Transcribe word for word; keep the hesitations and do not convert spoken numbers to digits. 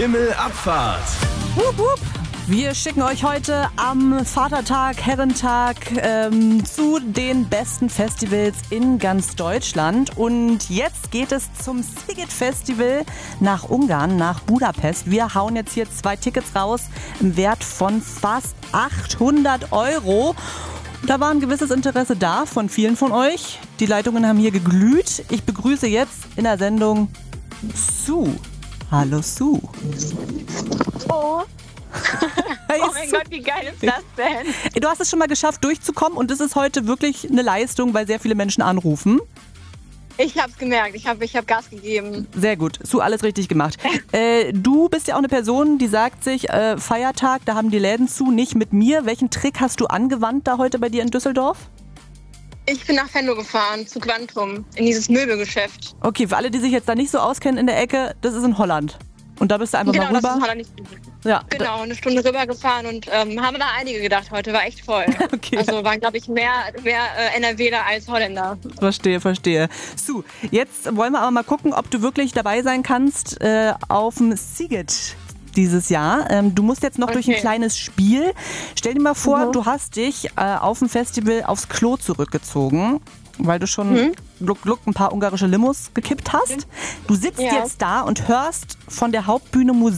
Himmelabfahrt. Wupp, wupp. Wir schicken euch heute am Vatertag, Herrentag ähm, zu den besten Festivals in ganz Deutschland. Und jetzt geht es zum Sziget Festival nach Ungarn, nach Budapest. Wir hauen jetzt hier zwei Tickets raus im Wert von fast achthundert Euro. Da war ein gewisses Interesse da von vielen von euch. Die Leitungen haben hier geglüht. Ich begrüße jetzt in der Sendung Sue. Hallo Sue. Oh. Hey, Oh mein Sue. Gott, wie geil ist das denn? Du hast es schon mal geschafft, durchzukommen und das ist heute wirklich eine Leistung, weil sehr viele Menschen anrufen. Ich hab's gemerkt, ich habe ich hab Gas gegeben. Sehr gut, Sue, alles richtig gemacht. äh, du bist ja auch eine Person, die sagt sich, äh, Feiertag, da haben die Läden zu, nicht mit mir. Welchen Trick hast du angewandt da heute bei dir in Düsseldorf? Ich bin nach Venlo gefahren, zu Quantrum, in dieses Möbelgeschäft. Okay, für alle, die sich jetzt da nicht so auskennen in der Ecke, das ist in Holland. Und da bist du einfach Genau, mal das rüber. ist Holland nicht. Ja, Genau, eine Stunde rübergefahren und ähm, haben da einige gedacht heute, war echt voll. Okay. Also waren, glaube ich, mehr, mehr äh, NRWler als Holländer. Verstehe, verstehe. Sue, jetzt wollen wir aber mal gucken, ob du wirklich dabei sein kannst äh, auf dem Sziget dieses Jahr. Ähm, du musst jetzt noch Okay. durch ein kleines Spiel. Stell dir mal vor, Mhm. du hast dich äh, auf dem Festival aufs Klo zurückgezogen, weil du schon Mhm. gluck, gluck ein paar ungarische Limos gekippt hast. Du sitzt Ja. jetzt da und hörst von der Hauptbühne Musik.